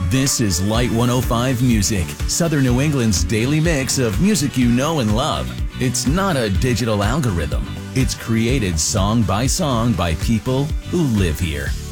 This is Light 105 Music, Southern New England's daily mix of music you know and love. It's not a digital algorithm. It's created song by people who live here.